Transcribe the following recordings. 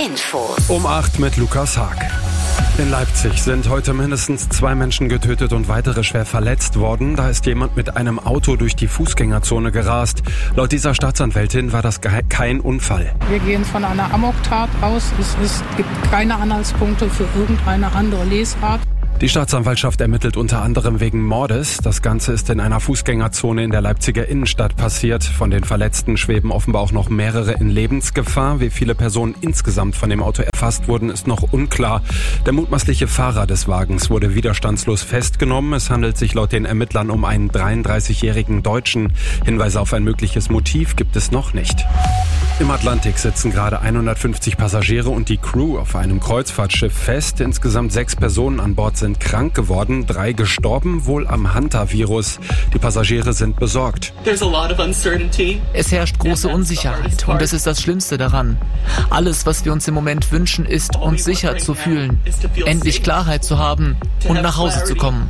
Infos. Um 8 mit Lukas Haag. In Leipzig sind heute mindestens 2 Menschen getötet und weitere schwer verletzt worden. Da ist jemand mit einem Auto durch die Fußgängerzone gerast. Laut dieser Staatsanwältin war das kein Unfall. Wir gehen von einer Amoktat aus. Es gibt keine Anhaltspunkte für irgendeine andere Lesart. Die Staatsanwaltschaft ermittelt unter anderem wegen Mordes. Das Ganze ist in einer Fußgängerzone in der Leipziger Innenstadt passiert. Von den Verletzten schweben offenbar auch noch mehrere in Lebensgefahr. Wie viele Personen insgesamt von dem Auto erfasst wurden, ist noch unklar. Der mutmaßliche Fahrer des Wagens wurde widerstandslos festgenommen. Es handelt sich laut den Ermittlern um einen 33-jährigen Deutschen. Hinweise auf ein mögliches Motiv gibt es noch nicht. Im Atlantik sitzen gerade 150 Passagiere und die Crew auf einem Kreuzfahrtschiff fest. Insgesamt 6 Personen an Bord sind krank geworden, 3 gestorben, wohl am Hantavirus. Die Passagiere sind besorgt. Es herrscht große Unsicherheit und es ist das Schlimmste daran. Alles, was wir uns im Moment wünschen, ist, uns sicher zu fühlen, endlich Klarheit zu haben und nach Hause zu kommen.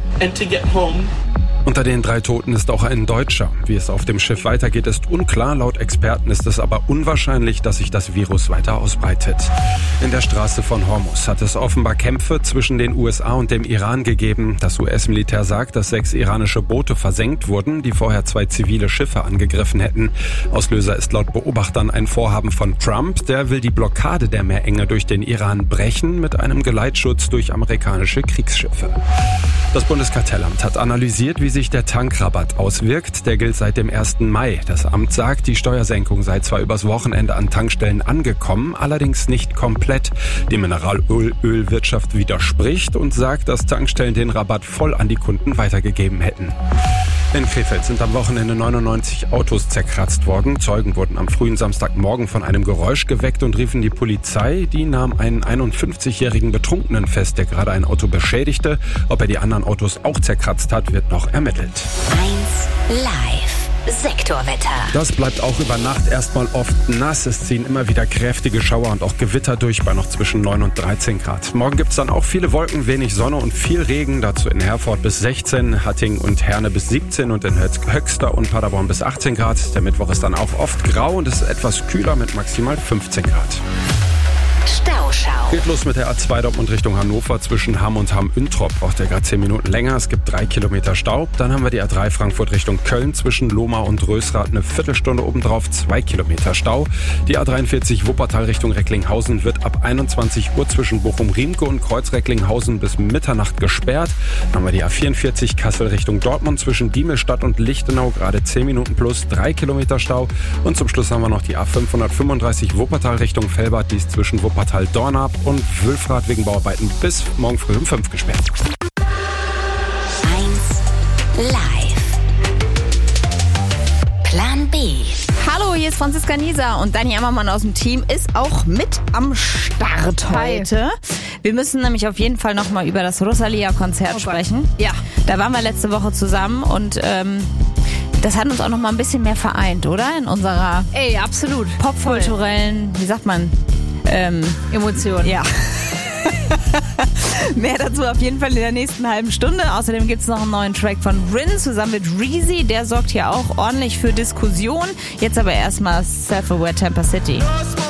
Unter den 3 Toten ist auch ein Deutscher. Wie es auf dem Schiff weitergeht, ist unklar. Laut Experten ist es aber unwahrscheinlich, dass sich das Virus weiter ausbreitet. In der Straße von Hormuz hat es offenbar Kämpfe zwischen den USA und dem Iran gegeben. Das US-Militär sagt, dass 6 iranische Boote versenkt wurden, die vorher 2 zivile Schiffe angegriffen hätten. Auslöser ist laut Beobachtern ein Vorhaben von Trump. Der will die Blockade der Meerenge durch den Iran brechen mit einem Geleitschutz durch amerikanische Kriegsschiffe. Das Bundeskartellamt hat analysiert, wie sich der Tankrabatt auswirkt. Der gilt seit dem 1. Mai. Das Amt sagt, die Steuersenkung sei zwar übers Wochenende an Tankstellen angekommen, allerdings nicht komplett. Die Mineralölwirtschaft widerspricht und sagt, dass Tankstellen den Rabatt voll an die Kunden weitergegeben hätten. In Krefeld sind am Wochenende 99 Autos zerkratzt worden. Zeugen wurden am frühen Samstagmorgen von einem Geräusch geweckt und riefen die Polizei. Die nahm einen 51-jährigen Betrunkenen fest, der gerade ein Auto beschädigte. Ob er die anderen Autos auch zerkratzt hat, wird noch ermittelt. 1 Live. Sektorwetter. Das bleibt auch über Nacht erstmal oft nass. Es ziehen immer wieder kräftige Schauer und auch Gewitter durch bei noch zwischen 9 und 13 Grad. Morgen gibt es dann auch viele Wolken, wenig Sonne und viel Regen. Dazu in Herford bis 16, Hattingen und Herne bis 17 und in Höxter und Paderborn bis 18 Grad. Der Mittwoch ist dann auch oft grau und es ist etwas kühler mit maximal 15 Grad. Stauschau. Geht los mit der A2 Dortmund Richtung Hannover. Zwischen Hamm und Hamm-Üntrop braucht ihr gerade 10 Minuten länger. Es gibt 3 Kilometer Stau. Dann haben wir die A3 Frankfurt Richtung Köln. Zwischen Lohmar und Rösrath eine Viertelstunde obendrauf, 2 Kilometer Stau. Die A43 Wuppertal Richtung Recklinghausen wird ab 21 Uhr zwischen Bochum-Riemke und Kreuz-Recklinghausen bis Mitternacht gesperrt. Dann haben wir die A44 Kassel Richtung Dortmund. Zwischen Diemelstadt und Lichtenau gerade 10 Minuten plus 3 Kilometer Stau. Und zum Schluss haben wir noch die A535 Wuppertal Richtung Velbert. Die ist zwischen Wuppertal-Dornap und Wülfrath wegen Bauarbeiten bis morgen früh um 5 gesperrt. 1 Live. Plan B. Hallo, hier ist Franziska Nieser und Dani Ammermann aus dem Team ist auch mit am Start heute. Wir müssen nämlich auf jeden Fall nochmal über das Rosalia-Konzert sprechen. Ja. Da waren wir letzte Woche zusammen und das hat uns auch nochmal ein bisschen mehr vereint, oder? In unserer absolut popkulturellen, wie sagt man? Emotionen. Ja. Mehr dazu auf jeden Fall in der nächsten halben Stunde. Außerdem gibt es noch einen neuen Track von Rin zusammen mit Reezy. Der sorgt hier auch ordentlich für Diskussion. Jetzt aber erstmal Self-Aware Tampa City.